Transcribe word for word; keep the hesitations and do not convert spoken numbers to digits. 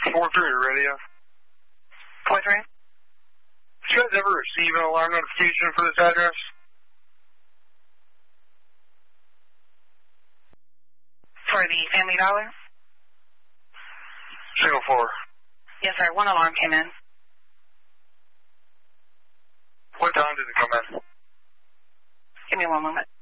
four three radio. four three? Did you guys ever receive an alarm notification for this address? For the Family Dollar? Single four. Yes, sir. One alarm came in. What time did it come in? Give me one moment.